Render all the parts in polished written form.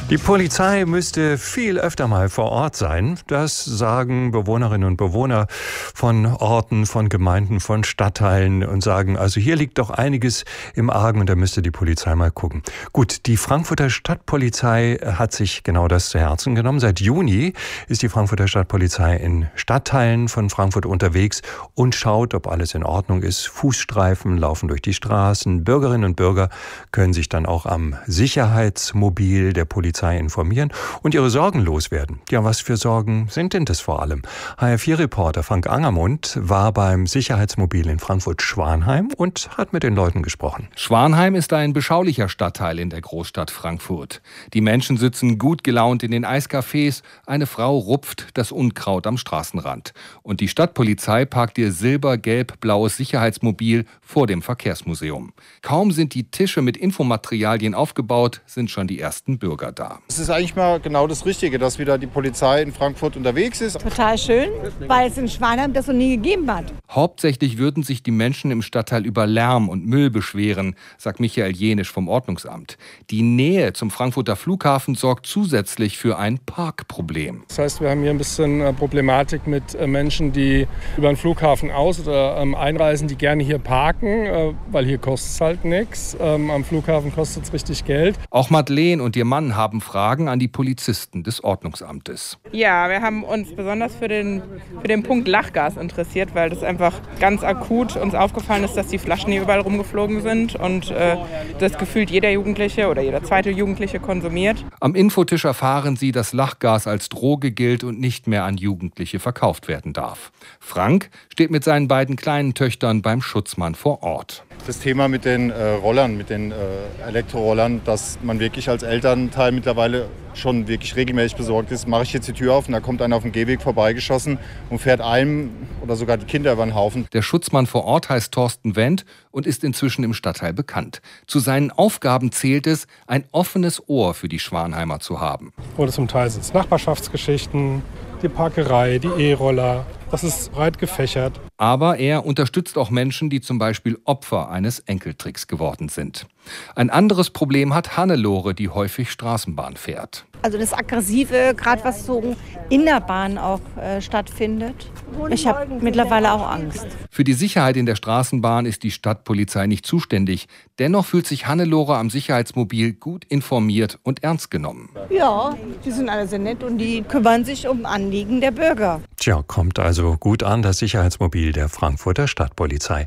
Die Polizei müsste viel öfter mal vor Ort sein. Das sagen Bewohnerinnen und Bewohner von Orten, von Gemeinden, von Stadtteilen und sagen, also hier liegt doch einiges im Argen und da müsste die Polizei mal gucken. Gut, die Frankfurter Stadtpolizei hat sich genau das zu Herzen genommen. Seit Juni ist die Frankfurter Stadtpolizei in Stadtteilen von Frankfurt unterwegs und schaut, ob alles in Ordnung ist. Fußstreifen laufen durch die Straßen. Bürgerinnen und Bürger können sich dann auch am Sicherheitsmobil der Polizei informieren und ihre Sorgen loswerden. Ja, was für Sorgen sind denn das vor allem? HR4-Reporter Frank Angermund war beim Sicherheitsmobil in Frankfurt-Schwanheim und hat mit den Leuten gesprochen. Schwanheim ist ein beschaulicher Stadtteil in der Großstadt Frankfurt. Die Menschen sitzen gut gelaunt in den Eiscafés, eine Frau rupft das Unkraut am Straßenrand. Und die Stadtpolizei parkt ihr silber-gelb-blaues Sicherheitsmobil vor dem Verkehrsmuseum. Kaum sind die Tische mit Infomaterialien aufgebaut, sind schon die ersten Bürger da. Es ist eigentlich mal genau das Richtige, dass wieder die Polizei in Frankfurt unterwegs ist. Total schön, weil es in Schwanheim das noch nie gegeben hat. Hauptsächlich würden sich die Menschen im Stadtteil über Lärm und Müll beschweren, sagt Michael Jenisch vom Ordnungsamt. Die Nähe zum Frankfurter Flughafen sorgt zusätzlich für ein Parkproblem. Das heißt, wir haben hier ein bisschen Problematik mit Menschen, die über den Flughafen aus- oder einreisen, die gerne hier parken, weil hier kostet es halt nichts. Am Flughafen kostet es richtig Geld. Auch Madeleine und ihr Mann haben Fragen an die Polizisten des Ordnungsamtes. Ja, wir haben uns besonders für den Punkt Lachgas interessiert, weil das einfach ganz akut uns aufgefallen ist, dass die Flaschen hier überall rumgeflogen sind und das gefühlt jeder Jugendliche oder jeder zweite Jugendliche konsumiert. Am Infotisch erfahren sie, dass Lachgas als Droge gilt und nicht mehr an Jugendliche verkauft werden darf. Frank steht mit seinen beiden kleinen Töchtern beim Schutzmann vor Ort. Das Thema mit den Rollern, mit den Elektrorollern, dass man wirklich als Elternteil mittlerweile schon wirklich regelmäßig besorgt ist. Mache ich jetzt die Tür auf und da kommt einer auf dem Gehweg vorbeigeschossen und fährt einem oder sogar die Kinder über den Haufen. Der Schutzmann vor Ort heißt Thorsten Wendt und ist inzwischen im Stadtteil bekannt. Zu seinen Aufgaben zählt es, ein offenes Ohr für die Schwanheimer zu haben. Oder zum Teil sind es Nachbarschaftsgeschichten, die Parkerei, die E-Roller. Das ist breit gefächert. Aber er unterstützt auch Menschen, die zum Beispiel Opfer eines Enkeltricks geworden sind. Ein anderes Problem hat Hannelore, die häufig Straßenbahn fährt. Also das Aggressive, gerade was so in der Bahn auch stattfindet. Ich habe mittlerweile auch Angst. Für die Sicherheit in der Straßenbahn ist die Stadtpolizei nicht zuständig. Dennoch fühlt sich Hannelore am Sicherheitsmobil gut informiert und ernst genommen. Ja, die sind alle sehr nett und die kümmern sich um Anliegen der Bürger. Tja, kommt also gut an, das Sicherheitsmobil der Frankfurter Stadtpolizei.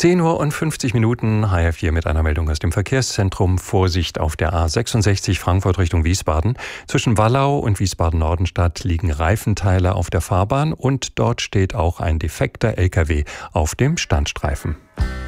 10:50 Uhr, HR4 mit einer Meldung aus dem Verkehrszentrum. Vorsicht auf der A66 Frankfurt Richtung Wiesbaden. Zwischen Wallau und Wiesbaden-Nordenstadt liegen Reifenteile auf der Fahrbahn und dort steht auch ein defekter LKW auf dem Standstreifen.